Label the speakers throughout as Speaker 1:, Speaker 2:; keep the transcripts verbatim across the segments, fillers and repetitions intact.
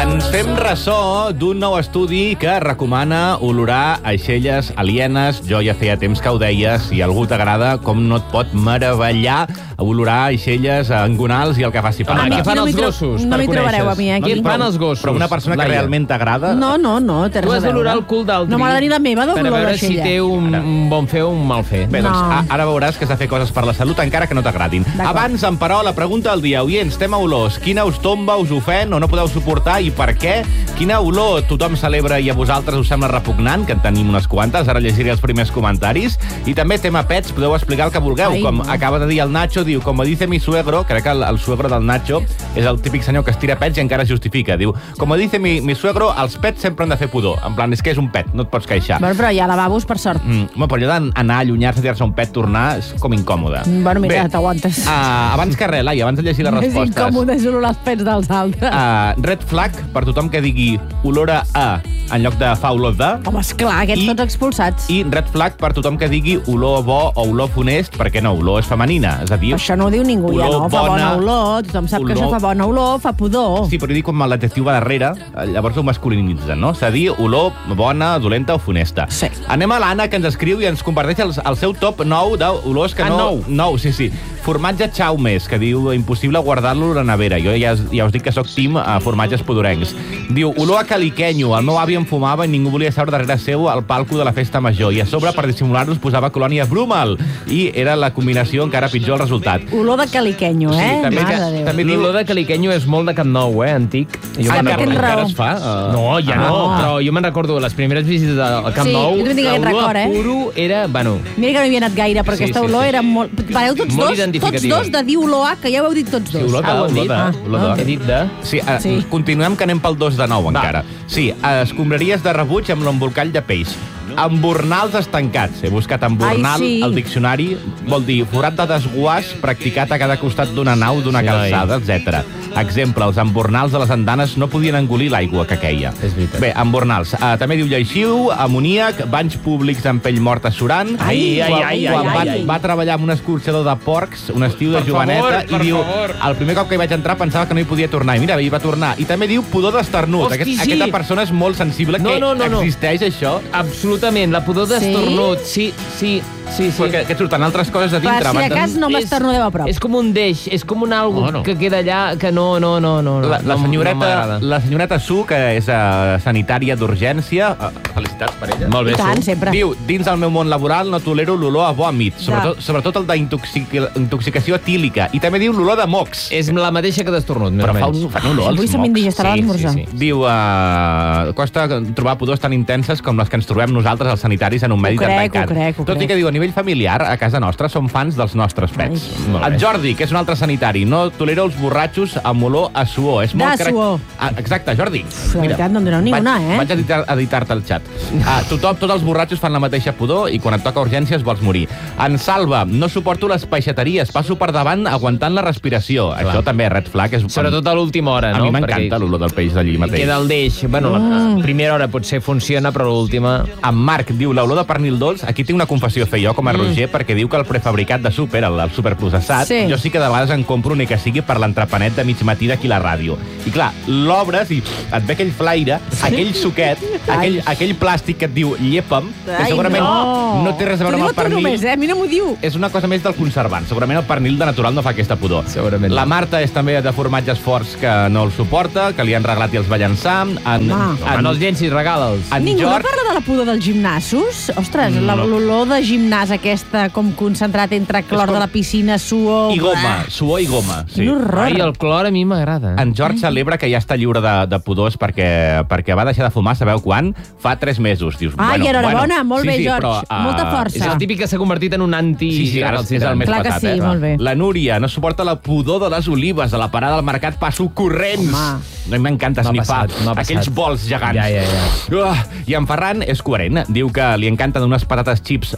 Speaker 1: Ens fem ressò d'un nou estudi que recomana olorar aixelles alienes. Jo ja feia temps que ho deia. Si a algú t'agrada, com no et pot meravellar olorar aixelles angonals i el que faci
Speaker 2: Home, què fan
Speaker 3: no
Speaker 2: els
Speaker 3: tro-
Speaker 2: gossos,
Speaker 3: no
Speaker 2: per
Speaker 3: m'hi trobareu a mi, eh,
Speaker 2: conèixer?
Speaker 3: aquí.
Speaker 2: Què fan els gossos?
Speaker 1: Però una persona que
Speaker 2: Laia?
Speaker 1: realment t'agrada...
Speaker 3: No, no, no, té
Speaker 2: Tu
Speaker 3: res a
Speaker 2: has
Speaker 3: veure.
Speaker 2: d'olorar el cul d'altri.
Speaker 3: No m'agrada ni la meva
Speaker 2: per
Speaker 3: d'olorar
Speaker 2: veure si
Speaker 3: l'aixella.
Speaker 2: té un, un bon fer o un mal fer.
Speaker 1: Bé, doncs,
Speaker 3: No.
Speaker 1: a- ara veuràs que has de fer coses per la salut, encara que no t'agradin.
Speaker 3: D'acord.
Speaker 1: Abans, en però, la pregunta del dia. Oients, tema olors. Quina us tomba, us ofèn o no podeu suportar i per què? Quina olor tothom celebra i a vosaltres us sembla repugnant? Que en tenim unes quantes, ara llegiré els primers comentaris. I també tema pets, podeu explicar el que vulgueu.
Speaker 3: Ai,
Speaker 1: com
Speaker 3: no.
Speaker 1: acaba de dir el Nacho, diu, com dice mi suegro, crec que el, el suegro del Nacho és el típic senyor que es tira pets i encara es justifica. Diu, com dice mi, mi suegro, els pets sempre han de fer pudor. En plan, és que és un pet, no et pots queixar.
Speaker 3: Bueno, però hi ha lavabos, per sort.
Speaker 1: Mm, home, però allò d'anar a allunyar-se, tirar-se un pet, tornar, és com incòmode.
Speaker 3: Bueno, mira,
Speaker 1: Bé,
Speaker 3: t'aguantes.
Speaker 1: Uh, abans que res, Laia, abans de llegir les
Speaker 3: És
Speaker 1: respostes...
Speaker 3: incòmode olorar els pets dels altres.
Speaker 1: Uh, red flag per tothom que digui olora a en lloc de fa olor de.
Speaker 3: Home, esclar, aquests
Speaker 1: I-
Speaker 3: tots expulsats.
Speaker 1: I red flag per tothom que digui olor bo o olor funest, perquè no, olor és femenina. És a dir,
Speaker 3: Això no ho diu ningú, ja
Speaker 1: olor
Speaker 3: no. Fa
Speaker 1: bona,
Speaker 3: bona olor, tothom sap que
Speaker 1: olor-
Speaker 3: això fa bona olor, fa pudor.
Speaker 1: sí, però dic com l'adjectiu va darrere, eh, llavors ho masculinitzen, no? És a dir, olor bona, dolenta o funesta.
Speaker 3: Sí.
Speaker 1: Anem a l'Anna, que ens escriu i ens comparteix el, el seu top nou d'olors que
Speaker 2: Ah,
Speaker 1: no...
Speaker 2: nou?
Speaker 1: Nou, sí, sí. Formatge Chaumes, que diu impossible guardar-lo a la nevera. Jo ja, ja us dic que sóc team a formatges podorencs. Diu, olor a caliquenyo. El meu avi em fumava i ningú volia seure darrere seu al palco de la festa major. I a sobre, per dissimular-los, posava colònia Brumal. I era la combinació encara pitjor el resultat.
Speaker 3: Olor de caliquenyo,
Speaker 1: Sí,
Speaker 3: eh?
Speaker 1: també-
Speaker 3: Mare de Déu.
Speaker 1: també diu-
Speaker 2: L'olor de caliquenyo és molt de Camp Nou, eh, antic. Jo
Speaker 3: Ah,
Speaker 2: me'n
Speaker 3: que tens
Speaker 2: recordo.
Speaker 3: raó.
Speaker 1: Encara es fa? Uh...
Speaker 2: No, ja
Speaker 1: Ah.
Speaker 2: no, però jo me'n recordo les primeres visites al Camp
Speaker 3: Sí,
Speaker 2: Nou,
Speaker 3: jo també tinc aquest
Speaker 2: l'olor
Speaker 3: record, eh?
Speaker 2: puro era, bueno,
Speaker 3: Mira que no hi havia anat gaire, però
Speaker 2: Sí,
Speaker 3: aquesta
Speaker 2: sí,
Speaker 3: olor
Speaker 2: sí.
Speaker 3: era molt... Pareu tots
Speaker 2: Molt
Speaker 3: dos, tots
Speaker 2: identificativa.
Speaker 3: dos de dir olor a, que ja ho heu dit tots dos.
Speaker 1: Sí, olor de,
Speaker 2: Ah, ho hem
Speaker 1: olor
Speaker 2: dit?
Speaker 1: de,
Speaker 2: Ah.
Speaker 1: olor de.
Speaker 2: he dit de...
Speaker 1: Sí, uh,
Speaker 3: Sí.
Speaker 1: sí, continuem que anem pel dos de nou
Speaker 2: Va.
Speaker 1: encara. Sí, uh, escombraries de rebuig amb l'embolcall de peix. Embornals estancats. He buscat embornal
Speaker 3: Ai, sí.
Speaker 1: al diccionari. Vol dir forat de desguàs practicat a cada costat d'una nau, d'una
Speaker 2: Sí,
Speaker 1: calçada, etcètera. Exemple, els embornals de les andanes no podien engolir l'aigua que queia.
Speaker 2: És veritat.
Speaker 1: Bé, embornals. Uh, també diu lleixiu, amoníac, banys públics amb pell morta surant.
Speaker 2: Ai, ai,
Speaker 1: Quan-
Speaker 2: ai,
Speaker 1: quan
Speaker 2: ai,
Speaker 1: va,
Speaker 2: ai.
Speaker 1: va treballar amb un escorxador de porcs, un estiu de
Speaker 2: Per
Speaker 1: joveneta,
Speaker 2: favor,
Speaker 1: i
Speaker 2: per
Speaker 1: diu,
Speaker 2: favor.
Speaker 1: el primer cop que hi vaig entrar pensava que no hi podia tornar, i mira, hi va tornar. I també diu pudor d'esternut.
Speaker 2: Hosti,
Speaker 1: Aquest,
Speaker 2: sí.
Speaker 1: Aquesta persona és molt sensible.
Speaker 2: No,
Speaker 1: que
Speaker 2: no, no, no.
Speaker 1: existeix això?
Speaker 2: Absolutament, la pudor d'estornut. Sí, sí, sí, sí.
Speaker 1: Perquè que et surten altres coses a
Speaker 3: Per
Speaker 1: dintre.
Speaker 3: si de
Speaker 1: abans-
Speaker 3: cas no m'esternudeu a prop.
Speaker 2: És com un deix, és com un algo
Speaker 1: Oh, no.
Speaker 2: que queda allà que no, no, no, no.
Speaker 1: La, la,
Speaker 2: no,
Speaker 1: senyoreta,
Speaker 2: no m'agrada.
Speaker 1: la senyoreta Su, que és uh, sanitària d'urgència, uh, felicitats per ella.
Speaker 2: Molt bé,
Speaker 3: I tant,
Speaker 2: Su.
Speaker 3: sempre.
Speaker 1: Diu, dins del meu món laboral no tolero l'olor a vòmit, sobretot, sobretot el d'intoxicació etílica. I també diu l'olor de mocs.
Speaker 2: És la mateixa que d'estornut, més
Speaker 1: Però
Speaker 2: o
Speaker 1: fa
Speaker 2: menys.
Speaker 1: un, fan olor als
Speaker 3: Avui se
Speaker 1: mocs.
Speaker 3: m'indigestarà
Speaker 2: Sí,
Speaker 3: l'esmorzar.
Speaker 2: sí, sí.
Speaker 1: Diu, uh, costa trobar pudors tan intenses com les que ens trobem nosaltres, els sanitaris, en un medi
Speaker 3: Ho
Speaker 1: tan
Speaker 3: crec,
Speaker 1: tancat.
Speaker 3: ho crec, ho
Speaker 1: Tot i
Speaker 3: crec.
Speaker 1: que diu, a nivell familiar, a casa nostra som fans dels nostres pets.
Speaker 2: Ai. Molt bé.
Speaker 1: El Jordi, que és un altre sanitari, no tolera els borratxos amb olor a suor. És molt
Speaker 3: De suor.
Speaker 1: Ah, exacte, Jordi.
Speaker 3: La veritat, no em doneu ni
Speaker 1: vaig,
Speaker 3: una, eh?
Speaker 1: Vaig editar- editar-te el xat. Ah, tothom, tots els borratxos fan la mateixa pudor i quan et toca urgències vols morir. En Salva, no suporto les peixateries, passo per davant aguantant la respiració.
Speaker 2: Clar.
Speaker 1: Això també, red flag. És
Speaker 2: Sobretot a l'última hora,
Speaker 1: a
Speaker 2: no?
Speaker 1: mi m'encanta
Speaker 2: Perquè
Speaker 1: l'olor del peix d'allí mateix.
Speaker 2: Queda el deix. Bueno, la primera hora potser funciona, però l'última...
Speaker 1: En Marc diu, l'olor de pernil dolç, aquí tinc una confessió a fer jo com a Roger, perquè diu que el prefabricat de súper, el, el superprocessat,
Speaker 3: Sí.
Speaker 1: jo sí que de vegades en compro ni que sigui per l'entrepanet de mig matí d'aquí a la ràdio. I clar, l'obres i et ve aquell flaire, aquell suquet, aquell, aquell plàstic que et diu llepa'm, que
Speaker 3: Ai,
Speaker 1: segurament
Speaker 3: no.
Speaker 1: no té res a veure
Speaker 3: T'ho
Speaker 1: amb el
Speaker 3: diu a tu
Speaker 1: pernil.
Speaker 3: només, eh? A mi no m'ho diu.
Speaker 1: És una cosa més del conservant. Segurament el pernil de natural no fa aquesta pudor.
Speaker 2: Segurament
Speaker 1: La
Speaker 2: no.
Speaker 1: Marta és també de formatges forts que no el suporta, que li han regalat i els va llançar. En,
Speaker 3: Home.
Speaker 2: Home, no els llencis, regala'ls.
Speaker 1: en
Speaker 3: Ningú
Speaker 1: George...
Speaker 3: no parla de la pudor dels gimnasos? Ostres, la-
Speaker 1: No.
Speaker 3: l'olor de gimnàs aquesta com concentrat entre clor
Speaker 1: com-
Speaker 3: de la piscina, suor...
Speaker 1: I goma,
Speaker 3: Blah.
Speaker 1: suor i goma. Sí.
Speaker 3: Quin horror.
Speaker 2: Ai, el clor a mi m'agrada.
Speaker 1: En George celebra que ja està lliure de, de pudors perquè, perquè va deixar de fumar, sabeu quan? Fa tres mesos. Dius,
Speaker 3: Ai,
Speaker 1: bueno,
Speaker 3: enhorabona,
Speaker 1: bueno,
Speaker 3: molt
Speaker 1: sí,
Speaker 3: bé,
Speaker 1: sí,
Speaker 3: George.
Speaker 1: Però, ah,
Speaker 3: Molta força.
Speaker 2: És el típic que s'ha convertit en un anti...
Speaker 1: Sí, sí, ara és el més
Speaker 3: Clar que
Speaker 1: patat,
Speaker 3: sí,
Speaker 1: eh?
Speaker 3: molt bé.
Speaker 1: La Núria no suporta la pudor de les olives. A la parada del mercat passo corrents.
Speaker 3: Home.
Speaker 1: No m'encanta
Speaker 2: M'ha
Speaker 1: snifar
Speaker 2: passat, m'ha passat.
Speaker 1: aquells bols gegants.
Speaker 2: Ja, ja, ja.
Speaker 1: Uh, I en Ferran és coherent. Diu que li encanten unes patates chips amb gust de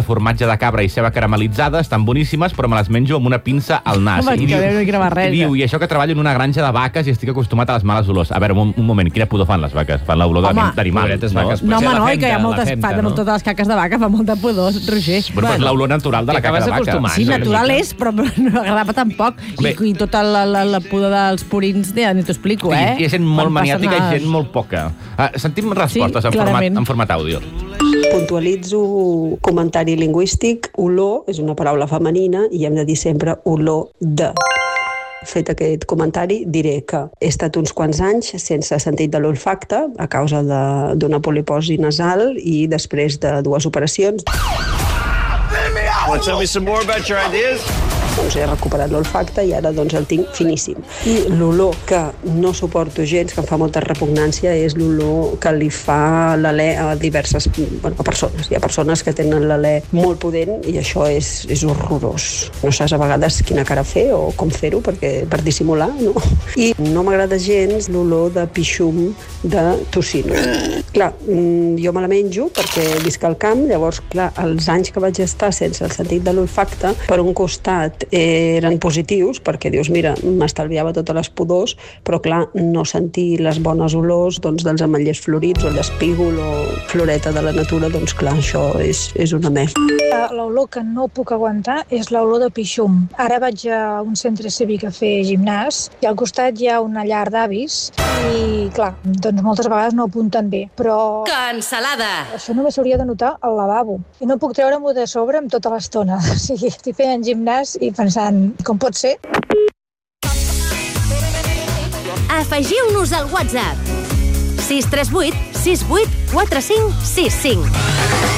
Speaker 1: de formatge de cabra i ceba caramelitzada, estan boníssimes, però me les menjo amb una pinça al nas.
Speaker 3: Home,
Speaker 1: I
Speaker 3: que
Speaker 1: diu,
Speaker 3: Déu, quina barreja.
Speaker 1: i diu, i això que treballo en una granja de vaques i estic acostumat a les males olors. A veure, un, un moment, quina pudor fan les vaques? Fan l'olor
Speaker 3: Home,
Speaker 1: d'animal,
Speaker 2: pobretes
Speaker 1: no?
Speaker 2: vaques.
Speaker 3: No,
Speaker 2: Potser
Speaker 3: home,
Speaker 2: la
Speaker 3: no,
Speaker 2: femta,
Speaker 3: que hi ha
Speaker 2: la
Speaker 3: moltes...
Speaker 2: femta,
Speaker 3: fa,
Speaker 2: no?
Speaker 3: Totes les caques de vaca fa molta pudor, Roger.
Speaker 1: Bueno, però és l'olor natural de la caca de vaca.
Speaker 2: acostumant.
Speaker 3: Sí,
Speaker 2: una
Speaker 3: natural
Speaker 2: mica.
Speaker 3: és, però no agrada tampoc.
Speaker 1: Bé.
Speaker 3: I, I tota la, la, la pudor dels purins, ja ni t'ho explico, eh?
Speaker 1: Hi ha gent molt
Speaker 3: Quan passen
Speaker 1: maniàtica i
Speaker 3: les-
Speaker 1: gent molt poca. Uh, sentim respostes
Speaker 3: Sí,
Speaker 1: en, format,
Speaker 3: clarament.
Speaker 1: en format àudio.
Speaker 4: Puntualitzo comentari lingüístic. Olor és una paraula femenina i hem de dir sempre olor de. Fet aquest comentari, diré que he estat uns quants anys sense sentit de l'olfacte a causa de- d'una poliposi nasal i després de dues operacions.
Speaker 5: Want to tell me some more about your ideas?
Speaker 4: Doncs he recuperat l'olfacte i ara doncs el tinc finíssim. I l'olor que no suporto gens, que em fa molta repugnància, és l'olor que li fa l'alè a diverses bueno, a persones. Hi ha persones que tenen l'alè molt pudent i això és, és horrorós. No saps a vegades quina cara fer o com fer-ho perquè per dissimular, no? I no m'agrada gens l'olor de pixum de tocino. Clar, jo me la menjo perquè visc al camp, llavors, clar, els anys que vaig estar sense el sentit de l'olfacte, per un costat eren positius, perquè dius, mira, m'estalviava totes les pudors, però clar, no sentir les bones olors doncs, dels ametllers florits o l'espígol o floreta de la natura, doncs clar, això és, és una merda.
Speaker 6: L'olor que no puc aguantar és l'olor de pixum. Ara vaig a un centre cívic a fer gimnàs i al costat hi ha una llar d'avis i, clar, doncs moltes vegades no apunten bé, però...
Speaker 7: Cansalada!
Speaker 6: Això només s'hauria de notar al lavabo. I no puc treure-m'ho de sobre amb tota l'estona. O sigui, estic fent gimnàs i pensant, com pot ser?
Speaker 7: Afegiu-nos al WhatsApp sis tres vuit sis vuit quatre cinc sis cinc.